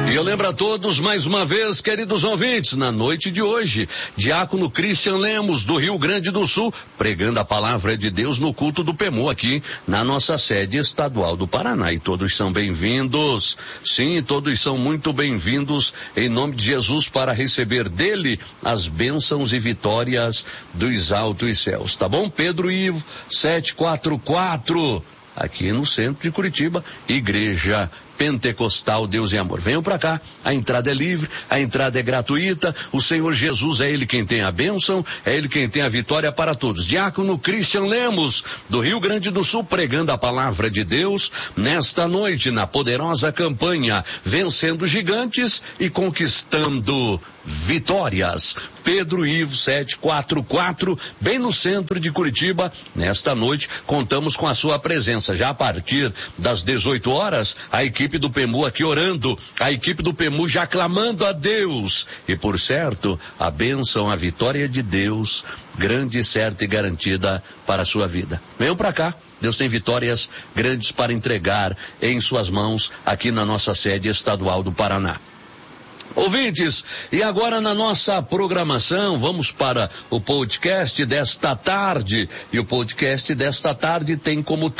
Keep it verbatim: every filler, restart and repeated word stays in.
E eu lembro a todos, mais uma vez, queridos ouvintes, na noite de hoje, diácono Christian Lemos, do Rio Grande do Sul, pregando a palavra de Deus no culto do PEMU aqui, na nossa sede estadual do Paraná. E todos são bem-vindos. Sim, todos são muito bem-vindos, em nome de Jesus, para receber dele as bênçãos e vitórias dos altos céus. Tá bom? Pedro Ivo, sete quatro quatro, aqui no centro de Curitiba, Igreja Pentecostal Deus e Amor. Venham para cá, a entrada é livre, a entrada é gratuita, o Senhor Jesus é Ele quem tem a bênção, é Ele quem tem a vitória para todos. Diácono Christian Lemos, do Rio Grande do Sul, pregando a palavra de Deus, nesta noite, na poderosa campanha, vencendo gigantes e conquistando vitórias. Pedro Ivo, sete quatro quatro, bem no centro de Curitiba, nesta noite, contamos com a sua presença. Já a partir das dezoito horas, a equipe do PEMU aqui orando, a equipe do PEMU já clamando a Deus, e por certo, a bênção, a vitória de Deus, grande, certa e garantida para a sua vida. Venham para cá, Deus tem vitórias grandes para entregar em suas mãos, aqui na nossa sede estadual do Paraná. Ouvintes, e agora na nossa programação, vamos para o podcast desta tarde, e o podcast desta tarde tem como